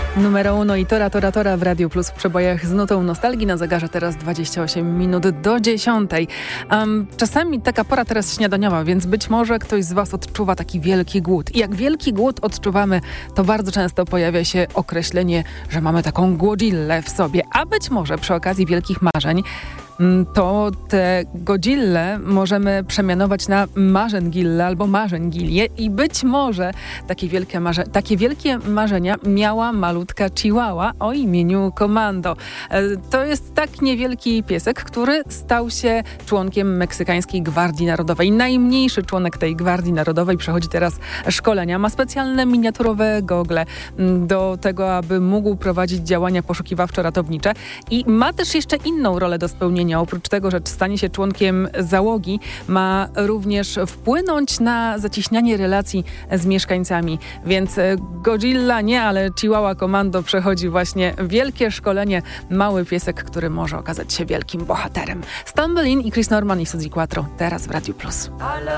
Numer 1 i Tora w Radiu Plus w przebojach z nutą nostalgii. Na zegarze teraz 28 minut do 10. Czasami taka pora teraz śniadaniowa, więc być może ktoś z Was odczuwa taki wielki głód. I jak wielki głód odczuwamy, to bardzo często pojawia się określenie, że mamy taką głodzillę w sobie. A być może przy okazji wielkich marzeń to te godzille możemy przemianować na marzengille albo marzengilię i być może takie wielkie marzenia miała malutka chihuahua o imieniu Komando. To jest tak niewielki piesek, który stał się członkiem Meksykańskiej Gwardii Narodowej. Najmniejszy członek tej Gwardii Narodowej przechodzi teraz szkolenia. Ma specjalne miniaturowe gogle do tego, aby mógł prowadzić działania poszukiwawczo-ratownicze i ma też jeszcze inną rolę do spełnienia. Oprócz tego, że stanie się członkiem załogi, ma również wpłynąć na zacieśnianie relacji z mieszkańcami. Więc Godzilla nie, ale Chihuahua Komando przechodzi właśnie wielkie szkolenie. Mały piesek, który może okazać się wielkim bohaterem. Stumble In i Chris Norman i Suzy Quattro teraz w Radiu Plus.